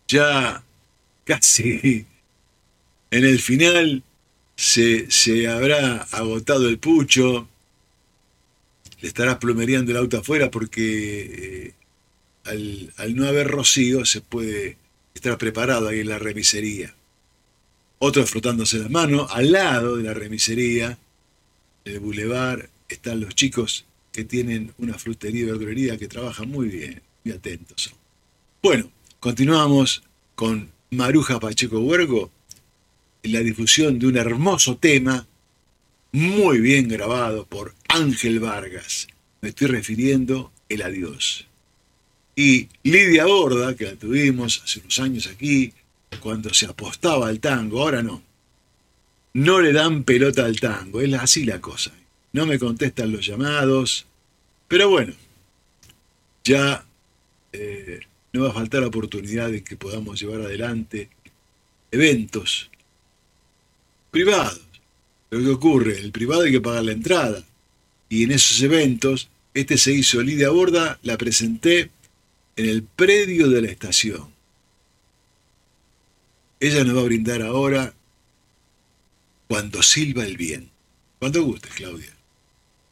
Ya casi en el final se habrá agotado el pucho, le estarás plomereando el auto afuera porque al no haber rocío se puede estar preparado ahí en la remisería. Otros frotándose las manos, al lado de la remisería, en el bulevar, están los chicos que tienen una frutería y verdulería que trabajan muy bien, muy atentos son. Bueno, continuamos con Maruja Pacheco Huergo en la difusión de un hermoso tema muy bien grabado por Ángel Vargas. Me estoy refiriendo El Adiós. Y Lidia Borda, que la tuvimos hace unos años aquí, cuando se apostaba al tango, ahora no. No le dan pelota al tango, es así la cosa. No me contestan los llamados, pero bueno, ya no va a faltar la oportunidad de que podamos llevar adelante eventos privados. Lo que ocurre, el privado hay que pagar la entrada. Y en esos eventos, este se hizo Lidia Borda, la presenté en el predio de la estación. Ella nos va a brindar ahora Cuando silba el viento. Cuando gustes, Claudia.